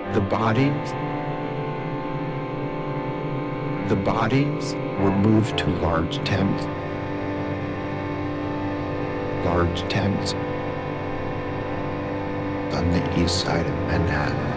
The bodies, the bodies were moved to large tents on the east side of Manhattan.